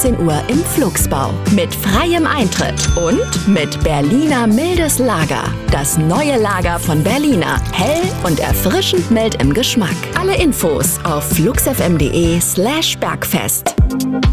18 Uhr im Flugsbau. Mit freiem Eintritt und mit Berliner mildes Lager. Das neue Lager von Berliner. Hell und erfrischend mild im Geschmack. Alle Infos auf fluxfm.de/Bergfest.